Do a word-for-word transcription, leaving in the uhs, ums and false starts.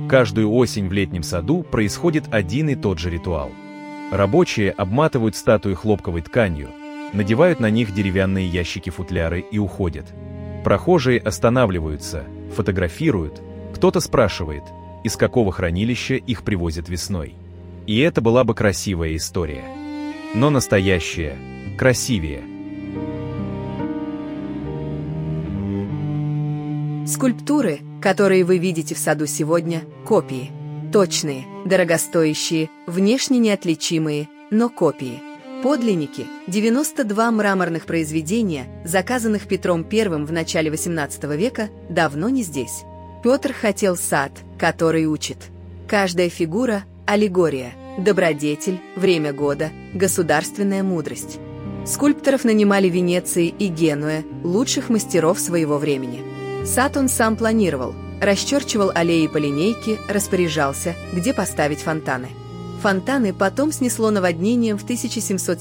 Каждую осень в летнем саду происходит один и тот же ритуал. Рабочие обматывают статуи хлопковой тканью, надевают на них деревянные ящики-футляры и уходят. Прохожие останавливаются, фотографируют, кто-то спрашивает, из какого хранилища их привозят весной. И это была бы красивая история. Но настоящая красивее. Скульптуры, которые вы видите в саду сегодня, копии. Точные, дорогостоящие, внешне неотличимые, но копии. Подлинники – девяносто два мраморных произведения, заказанных Петром Первым в начале восемнадцатого века, давно не здесь. Петр хотел сад, который учит. Каждая фигура – аллегория, добродетель, время года, государственная мудрость. Скульпторов нанимали в Венеции и Генуе, лучших мастеров своего времени. Сад он сам планировал, расчерчивал аллеи по линейке, распоряжался, где поставить фонтаны. Фонтаны потом снесло наводнением в тысяча семьсот